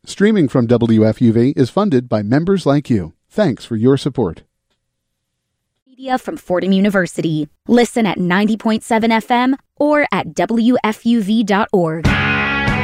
Streaming from WFUV is funded by members like you. Thanks for your support. Media from Fordham University. Listen at 90.7 FM or at WFUV.org.